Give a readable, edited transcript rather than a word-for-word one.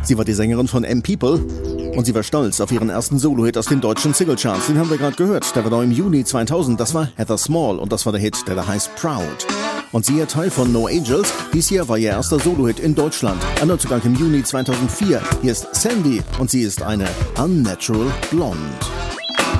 Sie war die Sängerin von M-People und sie war stolz auf ihren ersten Solo-Hit aus den deutschen Singlecharts. Den haben wir gerade gehört, der war noch im Juni 2000. Das war Heather Small und das war der Hit, der da heißt Proud. Und sie ist Teil von No Angels. Dies hier war ihr erster Solo-Hit in Deutschland. Ein Neuzugang im Juni 2004. Hier ist Sandy und sie ist eine Unnatural Blonde.